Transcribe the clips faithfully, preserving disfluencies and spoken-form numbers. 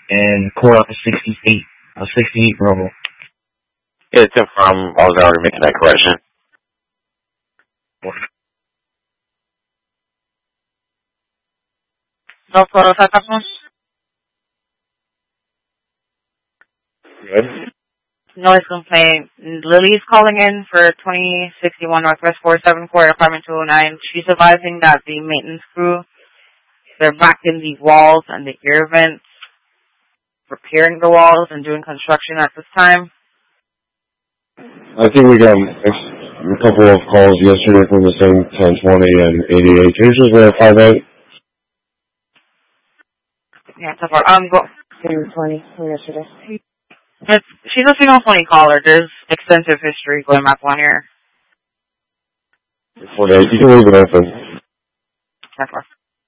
and core out to sixty-eight, uh, sixty-eight Bravo. Yeah, Tim from, I was already making that correction. No photo setup. Good. Noise complaint. Lily's calling in for twenty sixty-one Northwest four seven four, apartment two oh nine. She's advising that the maintenance crew, they're back in the walls and the air vents, repairing the walls and doing construction at this time. I think we got a couple of calls yesterday from the same ten twenty and eighty-eight. Can you just verify that? Yeah, so far. Um, go. ten twenty from yesterday. It's, she's a single phony caller. There's extensive history going back one year. Yeah, you can leave it open. That's far.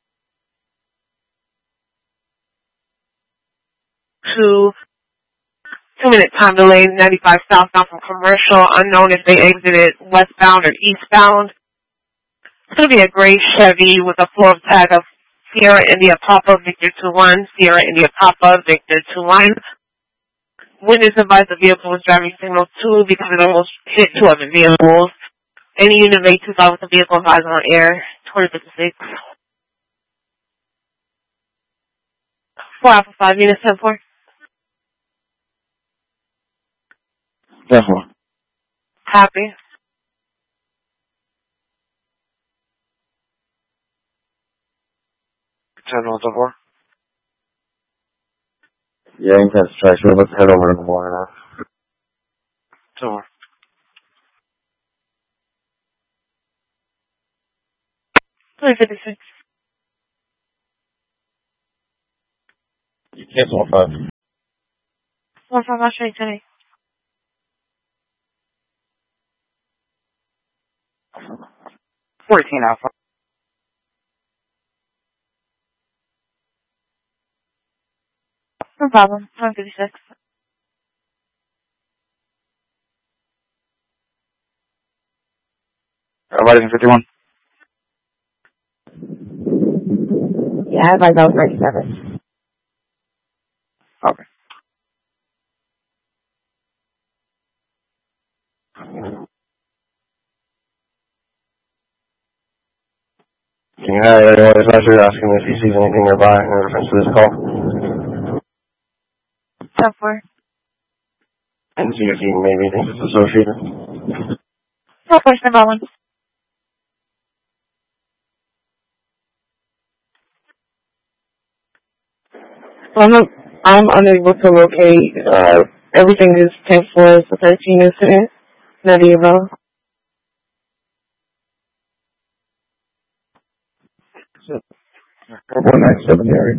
Two, two minute time delay, ninety-five southbound from Commercial, unknown if they exited westbound or eastbound. It's going to be a gray Chevy with a floor tag of Sierra India Papa Victor two one, Sierra India Papa Victor two one. Witness advised the vehicle was driving signal two because it almost hit two other vehicles. Any unit of eight two five with the vehicle advised on air, twenty fifty-six. four Alpha five, unit ten four. Definitely. Happy. ten one four. Yeah, I think that's trash. We're about to head over to the morning now. Two more. three fifty-six. You can't one five. one five, I'll show you today. fourteen Alpha. No problem. one fifty-six. Everybody's in fifty-one. Yeah, I advise I was ninety-seven. Okay. Can you have anyone that's actually asking if he sees anything nearby in reference to this call? ten four. And see if he maybe thinks it's associated. No question about one. I'm, not, I'm unable to locate, uh, everything is ten four, it's a thirteen incident. None of you know. one nine seven area.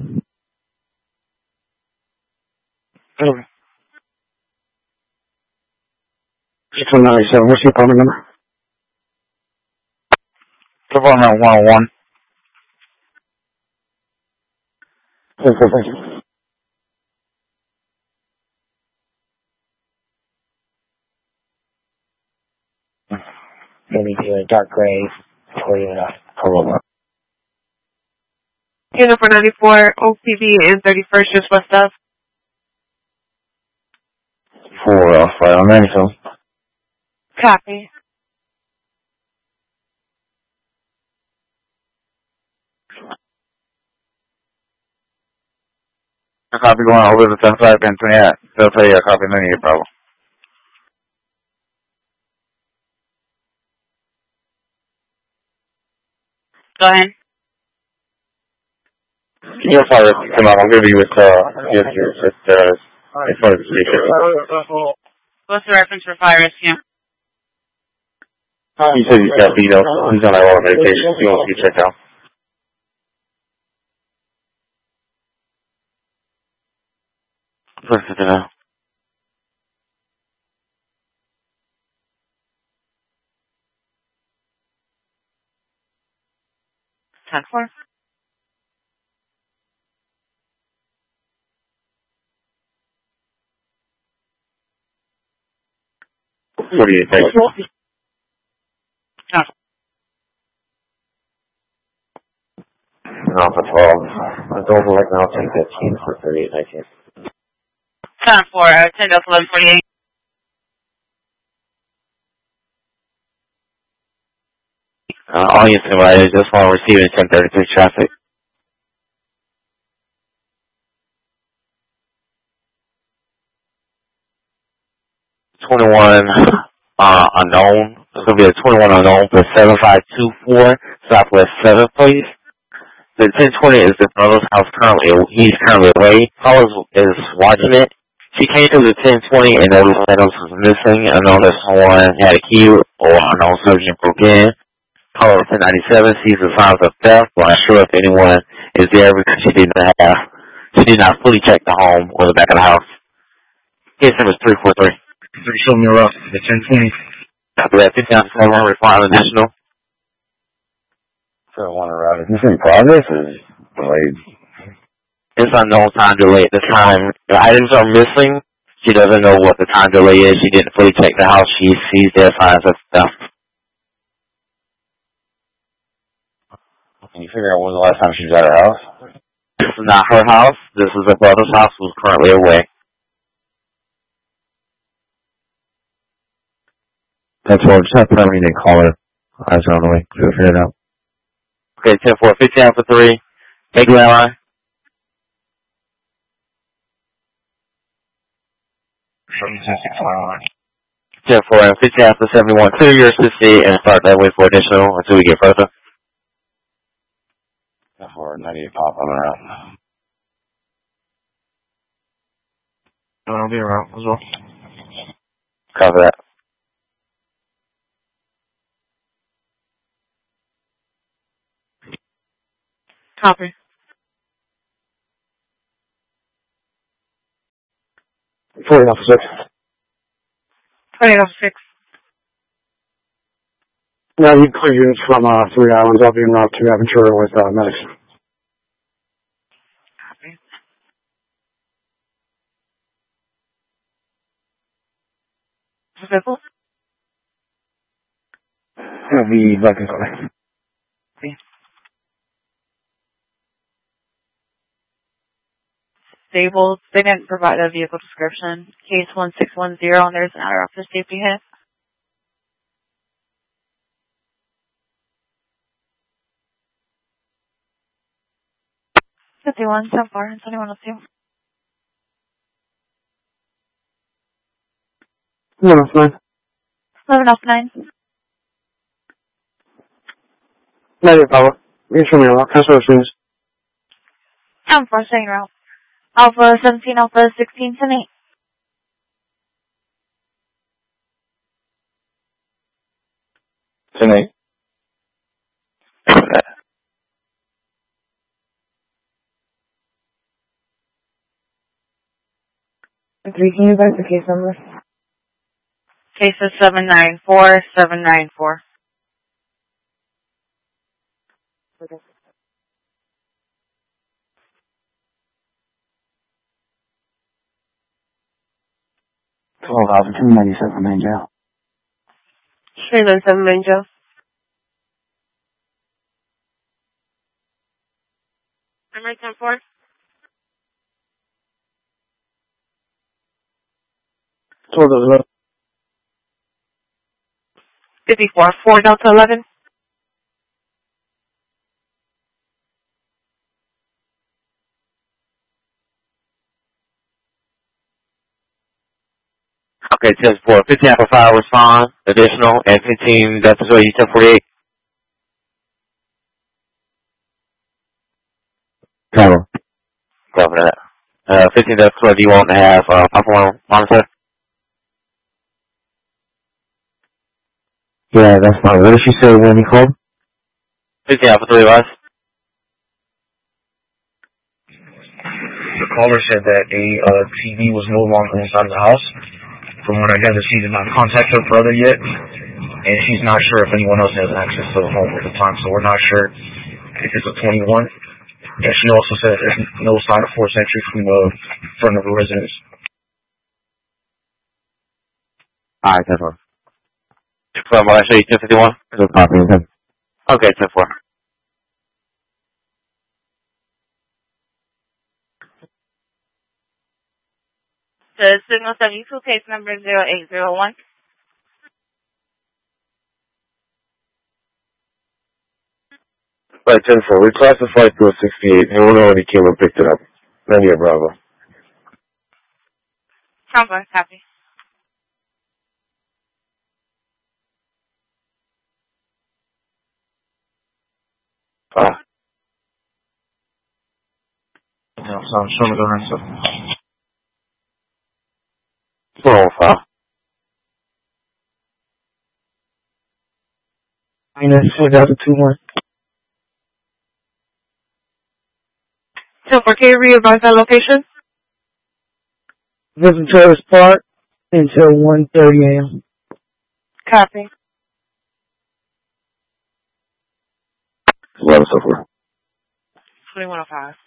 Okay. six one nine seven, what's your apartment number? Apartment one oh one. ten four, thank you. Maybe do a dark gray for you enough. Corolla. Unit for ninety-four, O P B in thirty-first, just west of. Four, uh, fire on ninety-seven. Copy. A copy going over to ten five and twenty-eight. They'll tell you a copy and then you get problem. Go ahead. Can you fire come out? I'll give you with, uh, yes, yes, it's, uh, in front of the speaker. What's the reference for fire rescue? He said he's got beat up. He's on a lot of medication. He wants to get checked out. Listen to now. ten four. What do you think? No. Alpha twelve. I don't like an Alpha fifteen for thirty-eight nineteen. Time for uh, ten Delta eleven forty-eight. Uh, all Houston riders just want to receive ten thirty-three traffic. twenty-one uh, unknown. It's going to be a twenty-one unknown for seven five two four Southwest seven, please. The ten twenty is the brother's house currently. He's currently away. Caller is watching it. She came to the ten twenty and noticed that items was missing. Unknown if someone had a key or unknown subject broke in. Caller ten ninety-seven sees the signs of theft, but not sure if anyone is there because she did not have, she did not fully check the home or the back of the house. Case number is three four three. Three, show me up. The ten twenty. Copy that. fifty down to seven, respond additional. So I want to route. Is this in progress or is it delayed? It's unknown time delay at this time. The items are missing. She doesn't know what the time delay is. She didn't fully check the house. She sees their signs of theft. Can you figure out when was the last time she was at her house? This is not her house. This is her brother's house who's currently away. That's what just have to let me call her. I was on the way to figure it out. Okay, ten four, fifty out for three. Take that line. ten four and fifty out for seventy-one. Clear your sixty and start that way for additional until we get further. ten four, ninety-eight pop on the route. I'll be around as well. Cover that. Copy. Forty off six. twenty off six. Now you clear units from uh, Three Islands. I'll be en route to Aventura with uh, medics. Copy. Visible? It'll be Viking calling. Disabled. They didn't provide a vehicle description. Case one six one zero, and there's an outer officer safety hit. fifty-one, so far, and twenty-one oh two. eleven off nine. eleven off nine. ninety-eight power. You can show me around. Transfer the streams. I'm for second route. Alpha seventeen, Alpha sixteen, ten eight. ten eight. Three, can you back the case number? Case is seven nine four, seven nine four. Okay. twelve thousand two ninety-seven main jail. three nine seven main jail. I'm right ten four. twelve eleven. fifty-four, four Delta eleven. Okay, ten four, fifteen Alpha five respond, additional, and fifteen Delta three, ten forty-eight. Cover. Cover that. Uh, fifteen Delta three, do you want to have, uh, Alpha one monitor? Yeah, that's fine. What did she say when he called? fifteen Alpha three, West. The caller said that a uh, T V was no longer inside of the house. From what I gather, she did not contact her brother yet, and she's not sure if anyone else has access to the home at the time, so we're not sure if it's a twenty-one. And she also said there's no sign of forced entry from the front of the residence. Alright, ten four. From what I show you, ten fifty-one? Good copy, okay. Okay, ten four. The Signal seventy-two, case number zero eight zero one. Right, ten four. We classified to a sixty-eight. Anyone already came and picked it up. Nandia Bravo. ten four, copy. Ah. Yeah, so I'm showing the gun and stuff. What's going on, file? Minus four thousand two one. ten four, can you re-advise that location? Visit Travis Park until one thirty a.m. Copy. eleven so far. twenty-one oh five.